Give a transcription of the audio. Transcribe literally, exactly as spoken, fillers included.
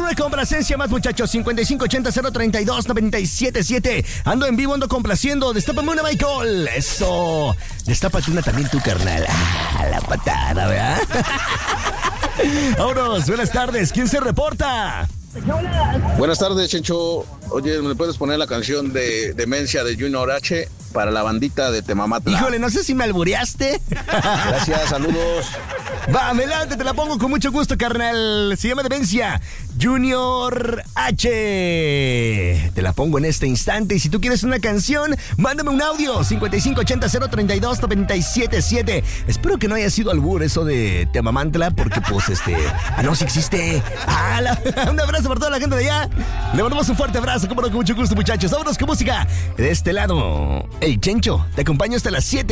una complacencia más, muchachos. cincuenta y cinco ochenta cero treinta y dos noventa y siete siete. Ando en vivo, ando complaciendo. Destápame una, Michael. Eso. Destápate una también tú, carnal. Ah, la patada, ¿verdad? Vámonos, buenas tardes. ¿Quién se reporta? Buenas tardes, Chencho. Oye, ¿me puedes poner la canción de Demencia de Junior H para la bandita de Temamatla? Híjole, no sé si me albureaste. Gracias, saludos. Va, adelante, te la pongo con mucho gusto, carnal. Se llama Demencia Junior H. Te la pongo en este instante. Y si tú quieres una canción, mándame un audio. cincuenta y cinco ochenta cero treinta y dos noventa y siete siete. Espero que no haya sido albur eso de Temamantla, porque pues este... Ah, no, sí existe. Ah, la... un abrazo para toda la gente de allá. Le mandamos un fuerte abrazo, como no, con mucho gusto, muchachos. Vámonos con música. De este lado, el Chencho te acompaño hasta las siete.